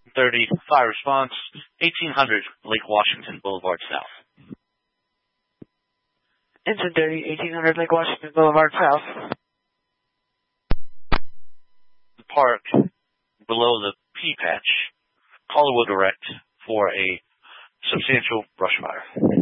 30, fire response, 1800 Lake Washington Boulevard South. Engine 30, 1800 Lake Washington Boulevard South. Park below the P patch. Call the Direct for a substantial brush fire.